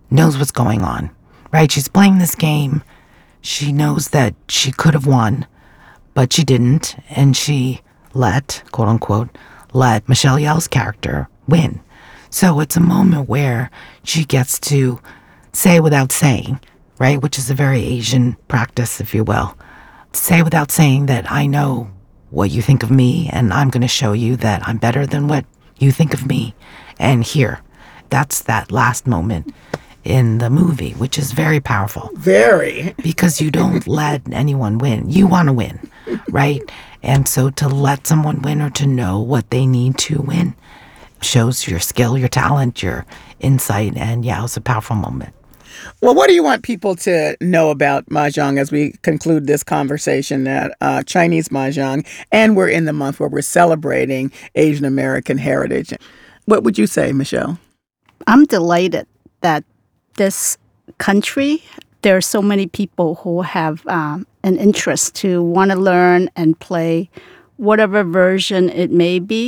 knows what's going on, right? She's playing this game. She knows that she could have won, but she didn't. And she quote unquote, let Michelle Yeoh's character win. So it's a moment where she gets to say without saying, right? Which is a very Asian practice, if you will. Say without saying that I know what you think of me, and I'm going to show you that I'm better than what you think of me. And here, that's that last moment in the movie, which is very powerful. Very. Because you don't let anyone win. You want to win, right? And so to let someone win or to know what they need to win shows your skill, your talent, your insight, and yeah, it was a powerful moment. Well, what do you want people to know about Mahjong as we conclude this conversation at Chinese Mahjong? And we're in the month where we're celebrating Asian American heritage. What would you say, Michelle? I'm delighted that this country, there are so many people who have an interest to want to learn and play whatever version it may be.